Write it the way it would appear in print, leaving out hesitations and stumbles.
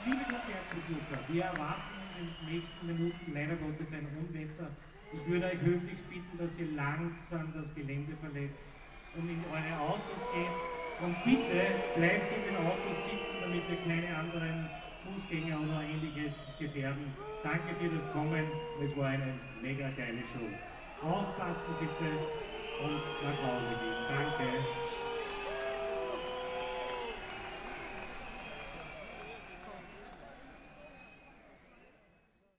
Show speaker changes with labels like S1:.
S1: Liebe Konzertbesucher, wir erwarten in den nächsten Minuten leider Gottes ein Unwetter. Ich würde euch höflichst bitten, dass ihr langsam das Gelände verlässt und in eure Autos geht. Und bitte bleibt in den Autos sitzen, damit wir keine anderen Fußgänger oder ähnliches gefährden. Danke für das Kommen. Es war eine mega geile Show. Aufpassen bitte und nach Hause gehen. Danke.